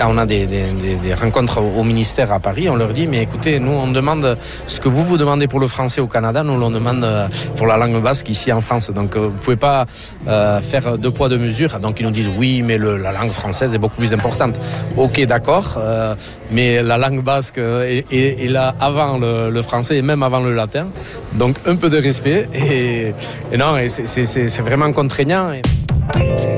quand on a des rencontres au ministère à Paris, on leur dit mais écoutez, nous on demande ce que vous demandez pour le français au Canada, nous l'on demande pour la langue basque ici en France. Donc vous pouvez pas faire deux poids deux mesures. Donc ils nous disent oui, mais la langue française est beaucoup plus importante. Ok, d'accord, mais la langue basque est là avant le français et même avant le latin. Donc un peu de respect et non, et c'est vraiment contraignant.